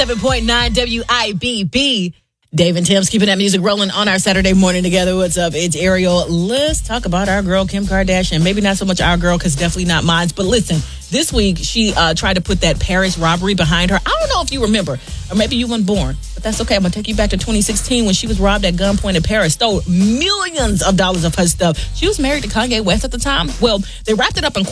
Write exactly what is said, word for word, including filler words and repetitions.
seven point nine W I B B. Dave and Tim's keeping that music rolling on our Saturday morning together. What's up? It's Ariel. Let's talk about our girl, Kim Kardashian. Maybe not so much our girl, because definitely not mine. But listen, this week, she uh, tried to put that Paris robbery behind her. I don't know if you remember, or maybe you weren't born, but that's okay. I'm going to take you back to twenty sixteen when she was robbed at gunpoint in Paris, stole millions of dollars of her stuff. She was married to Kanye West at the time. Well, they wrapped it up in